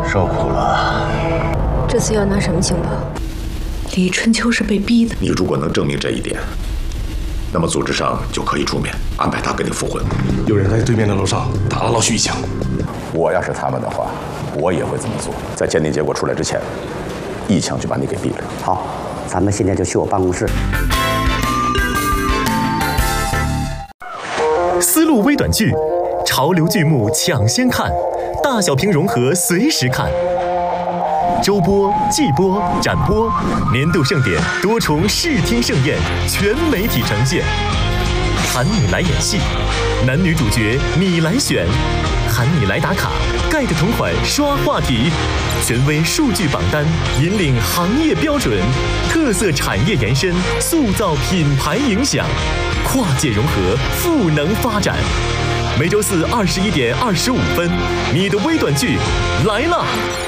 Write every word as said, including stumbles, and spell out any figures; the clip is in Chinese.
受苦了。 这次要拿什么情报？ 李春秋是被逼的。 你如果能证明这一点，那么组织上就可以出面安排他跟你复婚。 有人在对面的楼上打了老许一枪。 我要是他们的话，我也会这么做。在鉴定结果出来之前，一枪就把你给毙了。 好，咱们现在就去我办公室。 丝路微短剧，潮流剧目抢先看，大小屏融合随时看。周播、季播、展播，年度盛典多重视听盛宴，全媒体呈现。喊你来演戏，男女主角你来选，喊你来打卡，盖的同款刷话题，权威数据榜单引领行业标准，特色产业延伸，塑造品牌影响，跨界融合，赋能发展。每周四二十一点二十五分，你的微短剧来了。